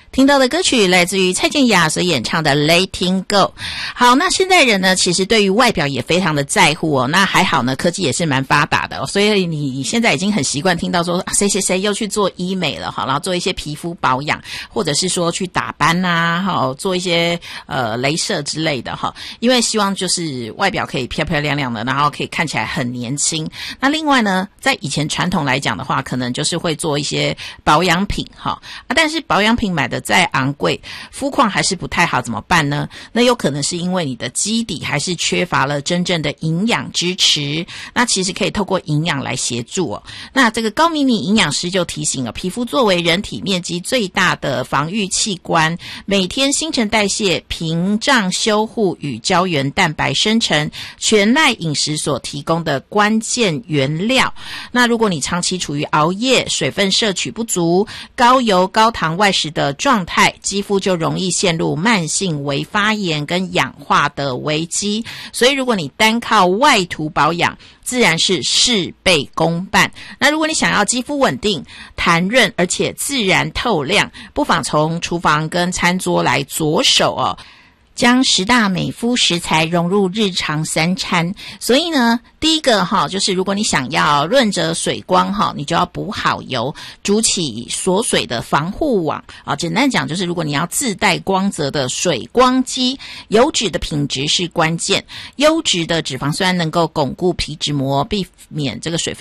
听到的歌曲来自于蔡健雅所演唱的 Letting Go。 好，那现代人呢其实对于外表也非常的在乎哦，那还好呢科技也是蛮发达的哦，所以你现在已经很习惯听到说谁谁谁又去做医美了，好，然后做一些皮肤保养，或者是说去打斑啊，好，做一些雷射之类的哈，因为希望就是外表可以漂漂亮亮的，然后可以看起来很年轻。那另外呢在以前传统来讲的话，可能就是会做一些保养品哈，但是保养品买的再昂贵，肤况还是不太好，怎么办呢？那有可能是因为你的基底还是缺乏了真正的营养支持，那其实可以透过营养来协助哦。那这个高敏敏营养师就提醒了，皮肤作为人体面积最大的防御器官，每天新陈代谢、屏障修护与胶原蛋白生成，全赖饮食所提供的关键原料。那如果你长期处于熬夜、水分摄取不足、高油高糖外食的状态，肌肤就容易陷入慢性微发炎跟氧化的危机。所以如果你单靠外涂保养，自然是事倍功半。那如果你想要肌肤稳定、弹润而且自然透亮，不妨从厨房跟餐桌来着手哦，将10大美肤食材融入日常三餐。所以呢第一个就是如果你想要润泽水光你就要补好油，筑起锁水的防护网简单讲就是如果你要自带光泽的水光肌，油脂的品质是关键。优质的脂肪酸能够巩固皮脂膜，避免这个水分